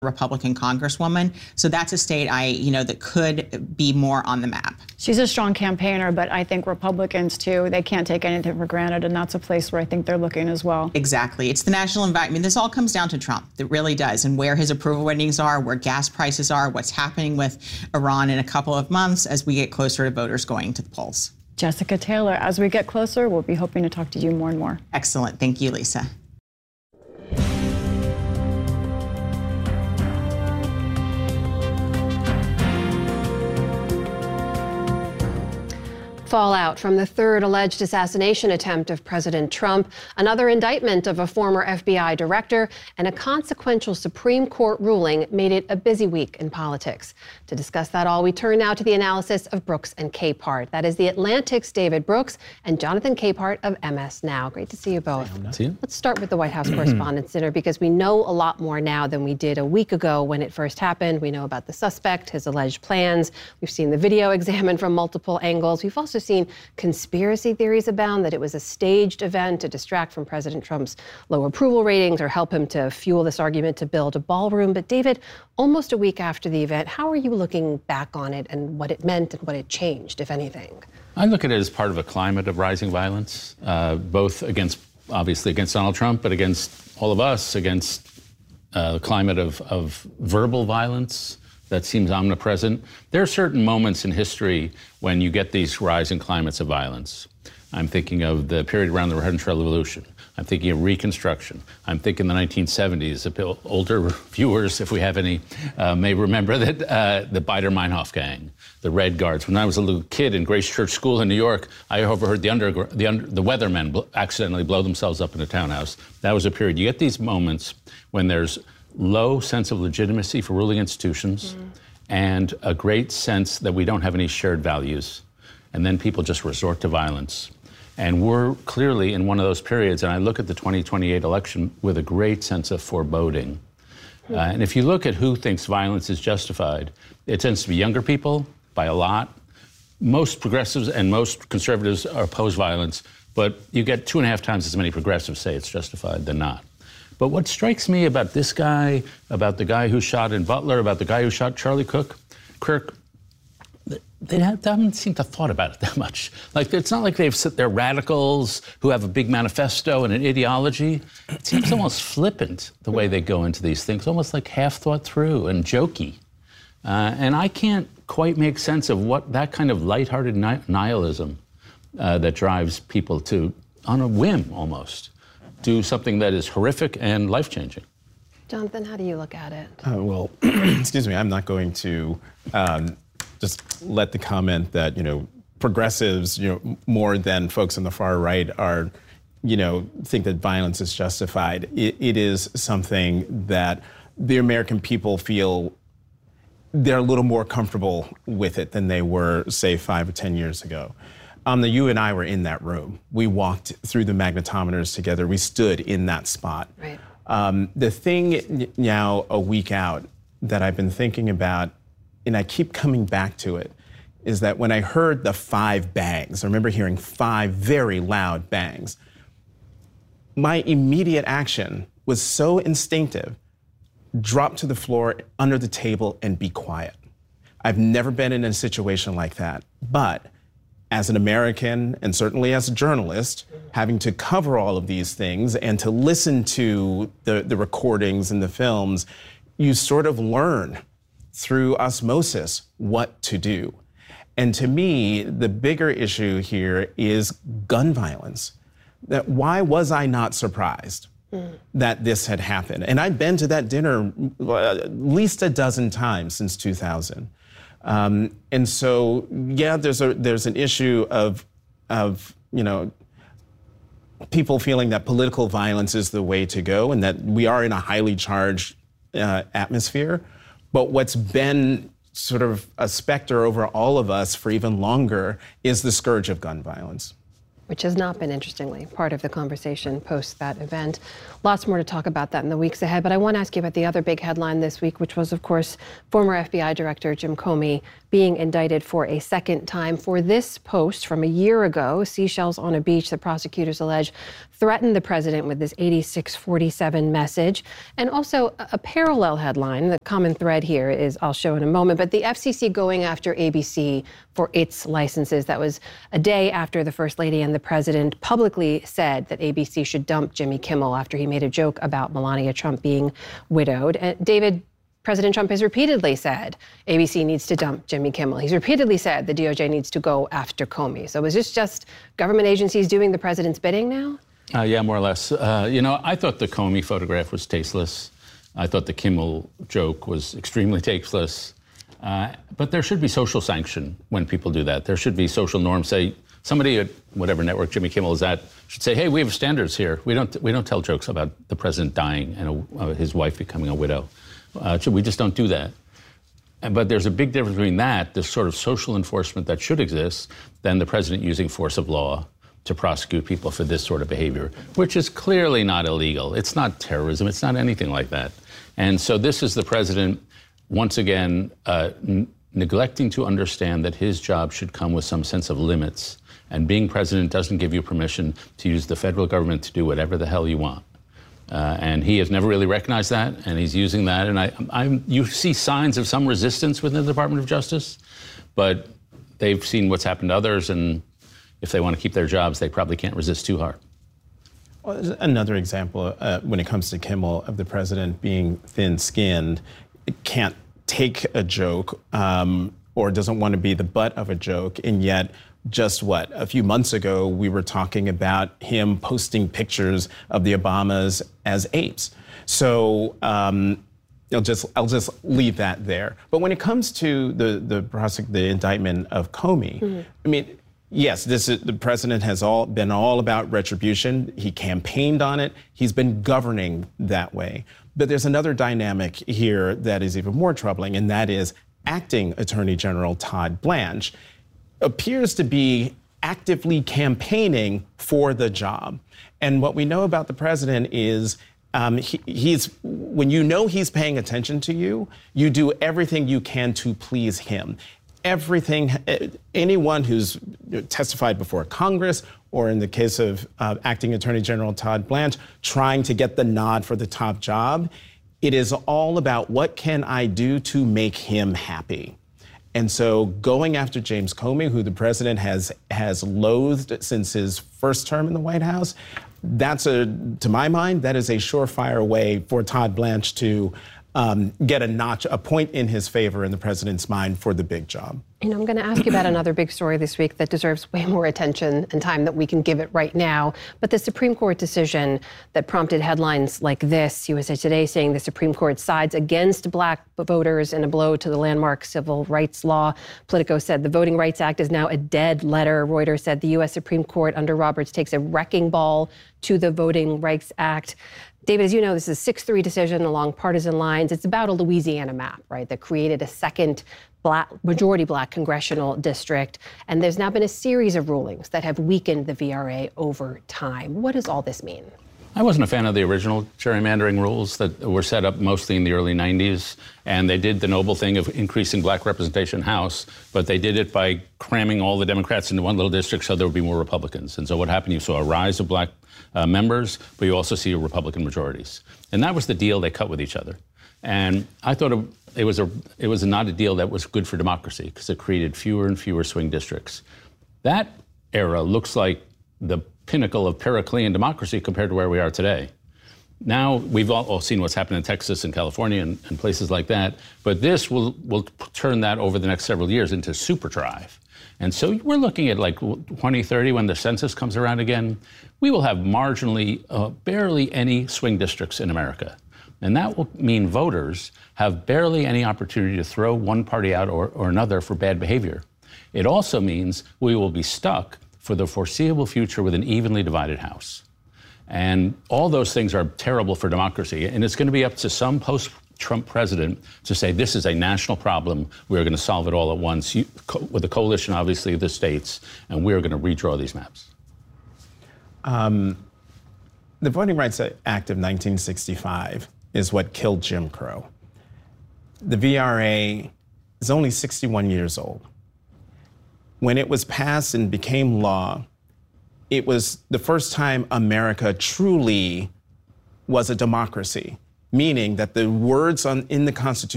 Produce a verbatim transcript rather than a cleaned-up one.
Republican congresswoman. So that's a state I, you know, that could be more on the map. She's a strong campaigner, but I think Republicans too, they can't take anything for granted, and that's a place where I think they're looking as well. Exactly. It's the national environment. I mean, this all comes down to Trump. It really does. And where his approval ratings are, where gas prices are, what's happening with Iran in a couple of months as we get closer to voters going to the polls. Jessica Taylor, as we get closer, we'll be hoping to talk to you more and more. Excellent. Thank you, Lisa. Fallout from the third alleged assassination attempt of President Trump, another indictment of a former F B I director, and a consequential Supreme Court ruling made it a busy week in politics. To discuss that all, we turn now to the analysis of Brooks and Capehart. That is The Atlantic's David Brooks and Jonathan Capehart of M S Now. Great to see you both. See you. Let's start with the White House Correspondents' Dinner, because we know a lot more now than we did a week ago when it first happened. We know about the suspect, his alleged plans. We've seen the video examined from multiple angles. We've also seen conspiracy theories abound that it was a staged event to distract from President Trump's low approval ratings or help him to fuel this argument to build a ballroom. But David, almost a week after the event, how are you looking back on it and what it meant and what it changed, if anything? I look at it as part of a climate of rising violence, uh, both against, obviously against Donald Trump, but against all of us, against uh, the climate of, of verbal violence that seems omnipresent. There are certain moments in history when you get these rising climates of violence. I'm thinking of the period around the Industrial Revolution. I'm thinking of Reconstruction. I'm thinking the nineteen seventies. Older viewers, if we have any, uh, may remember that uh, the Baader-Meinhof gang, the Red Guards. When I was a little kid in Grace Church School in New York, I overheard the under, the, under, the weathermen bl- accidentally blow themselves up in a townhouse. That was a period. You get these moments when there's low sense of legitimacy for ruling institutions mm. and a great sense that we don't have any shared values. And then people just resort to violence. And we're clearly in one of those periods. And I look at the twenty twenty-eight election with a great sense of foreboding. Mm. Uh, and if you look at who thinks violence is justified, it tends to be younger people by a lot. Most progressives and most conservatives oppose violence, but you get two and a half times as many progressives say it's justified than not. But what strikes me about this guy, about the guy who shot in Butler, about the guy who shot Charlie Cook, Kirk, they haven't seemed to have thought about it that much. Like, it's not like they've said they're radicals who have a big manifesto and an ideology. It seems almost flippant the way they go into these things, almost like half thought through and jokey. Uh, and I can't quite make sense of what that kind of lighthearted ni- nihilism uh, that drives people to, on a whim almost, do something that is horrific and life-changing. Jonathan, how do you look at it? Uh, well, excuse me, I'm not going to um, just let the comment that, you know, progressives, you know, more than folks on the far right are, you know, think that violence is justified. It, it is something that the American people feel they're a little more comfortable with it than they were, say, five or ten years ago. Um, the, you and I were in that room. We walked through the magnetometers together. We stood in that spot. Right. Um, the thing now, a week out, that I've been thinking about, and I keep coming back to it, is that when I heard the five bangs, I remember hearing five very loud bangs, my immediate action was so instinctive: drop to the floor, under the table, and be quiet. I've never been in a situation like that, but as an American, and certainly as a journalist, having to cover all of these things and to listen to the, the recordings and the films, you sort of learn through osmosis what to do. And to me, the bigger issue here is gun violence. That why was I not surprised mm. that this had happened? And I've been to that dinner at least a dozen times since two thousand. Um, and so, yeah, there's a there's an issue of, of you know, people feeling that political violence is the way to go and that we are in a highly charged uh, atmosphere. But what's been sort of a specter over all of us for even longer is the scourge of gun violence. which has not been, interestingly, part of the conversation post that event. Lots more to talk about that in the weeks ahead, but I want to ask you about the other big headline this week, which was, of course, former F B I Director Jim Comey being indicted for a second time for this post from a year ago, seashells on a beach, that prosecutors allege threatened the president with this eighty-six forty-seven message. And also a, a parallel headline, the common thread here is, I'll show in a moment, but the F C C going after A B C for its licenses. That was a day after the First Lady and the president publicly said that A B C should dump Jimmy Kimmel after he made a joke about Melania Trump being widowed. And David, President Trump has repeatedly said A B C needs to dump Jimmy Kimmel. He's repeatedly said the D O J needs to go after Comey. So is this just government agencies doing the president's bidding now? Uh, yeah, more or less. Uh, you know, I thought the Comey photograph was tasteless. I thought the Kimmel joke was extremely tasteless. Uh, but there should be social sanction when people do that. There should be social norms. Say, somebody at whatever network Jimmy Kimmel is at should say, hey, we have standards here. We don't we don't tell jokes about the president dying and a, uh, his wife becoming a widow. Uh, we just don't do that. But there's a big difference between that, this sort of social enforcement that should exist, than the president using force of law to prosecute people for this sort of behavior, which is clearly not illegal. It's not terrorism. It's not anything like that. And so this is the president, once again, uh, n- neglecting to understand that his job should come with some sense of limits. And being president doesn't give you permission to use the federal government to do whatever the hell you want. Uh, and he has never really recognized that, and he's using that. And I, I'm, you see signs of some resistance within the Department of Justice, but they've seen what's happened to others, and if they want to keep their jobs, they probably can't resist too hard. Well, another example uh, when it comes to Kimmel of the president being thin-skinned, can't take a joke um, or doesn't want to be the butt of a joke, and yet just what, a few months ago, we were talking about him posting pictures of the Obamas as apes. So um, I'll just I'll just leave that there. But when it comes to the the, prosec- the indictment of Comey, mm-hmm. I mean, yes, this is, the president has all been all about retribution. He campaigned on it. He's been governing that way. But there's another dynamic here that is even more troubling, and that is acting Attorney General Todd Blanche appears to be actively campaigning for the job. And what we know about the president is um, he, he's when you know he's paying attention to you, you do everything you can to please him. Everything, anyone who's testified before Congress, or in the case of uh, Acting Attorney General Todd Blanche, trying to get the nod for the top job, it is all about what can I do to make him happy. And so going after James Comey, who the president has has loathed since his first term in the White House, that's a, to my mind, that is a surefire way for Todd Blanche to um, get a notch, a point in his favor in the president's mind for the big job. And I'm going to ask you about another big story this week that deserves way more attention and time that we can give it right now. But the Supreme Court decision that prompted headlines like this, U S A Today saying the Supreme Court sides against black voters in a blow to the landmark civil rights law. Politico said the Voting Rights Act is now a dead letter. Reuters said the U S Supreme Court under Roberts takes a wrecking ball to the Voting Rights Act. David, as you know, this is a six three decision along partisan lines. It's about a Louisiana map, right, that created a second black, majority black congressional district. And there's now been a series of rulings that have weakened the V R A over time. What does all this mean? I wasn't a fan of the original gerrymandering rules that were set up mostly in the early nineties. And they did the noble thing of increasing black representation in the House, but they did it by cramming all the Democrats into one little district so there would be more Republicans. And so what happened, you saw a rise of black uh, members, but you also see Republican majorities. And that was the deal they cut with each other. And I thought it, it was a it was not a deal that was good for democracy because it created fewer and fewer swing districts. That era looks like the pinnacle of Periclean democracy compared to where we are today. Now, we've all, all seen what's happened in Texas and California and, and places like that, but this will, will turn that over the next several years into super drive. And so we're looking at like twenty thirty, when the census comes around again, we will have marginally, uh, barely any swing districts in America. And that will mean voters have barely any opportunity to throw one party out or, or another for bad behavior. It also means we will be stuck for the foreseeable future with an evenly divided House. And all those things are terrible for democracy. And it's going to be up to some post-Trump president to say, this is a national problem. We're going to solve it all at once, you, co- with a coalition, obviously, of the states, and we're going to redraw these maps. Um, the Voting Rights Act of nineteen sixty-five is what killed Jim Crow. The V R A is only sixty-one years old. When it was passed and became law, it was the first time America truly was a democracy, meaning that the words on, in the Constitution